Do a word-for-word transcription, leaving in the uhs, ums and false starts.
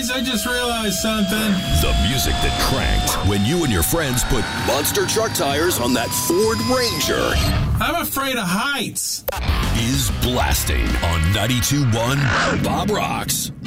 guys, I just realized something. The music that cranked when you and your friends put Monster Truck tires on that Ford Ranger. I'm afraid of heights. Is blasting on ninety-two point one Bob Rocks.